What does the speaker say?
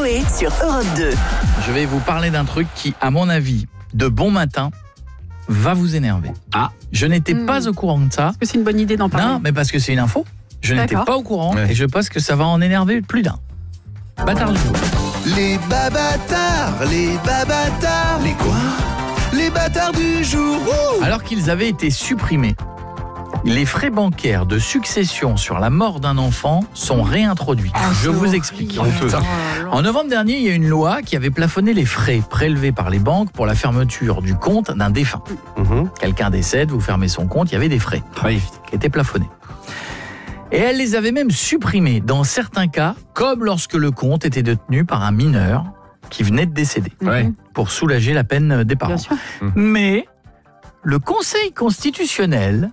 Coé sur Europe 2. Je vais vous parler d'un truc qui, à mon avis, de bon matin, va vous énerver. Ah. Je n'étais pas au courant de ça. Est-ce que c'est une bonne idée d'en parler? Non, mais parce que c'est une info. Je n'étais D'accord. pas au courant Ouais. et je pense que ça va en énerver plus d'un. Bâtard du jour. Les babatards, les quoi? Les bâtards du jour. Ouh. Alors qu'ils avaient été supprimés, les frais bancaires de succession sur la mort d'un enfant sont réintroduits. Je vous explique. Honteux. En novembre dernier, il y a une loi qui avait plafonné les frais prélevés par les banques pour la fermeture du compte d'un défunt. Quelqu'un décède, vous fermez son compte, il y avait des frais qui étaient plafonnés. Et elle les avait même supprimés dans certains cas, comme lorsque le compte était détenu par un mineur qui venait de décéder, Ouais. pour soulager la peine des parents. Bien sûr. Mais le Conseil constitutionnel